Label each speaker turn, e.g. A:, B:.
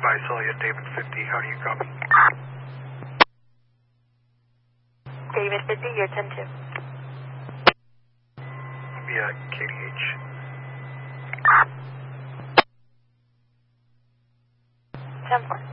A: Visalia, David 50, how do you copy?
B: David 50, you're 10-2.
A: Via KDH.
B: 10-4.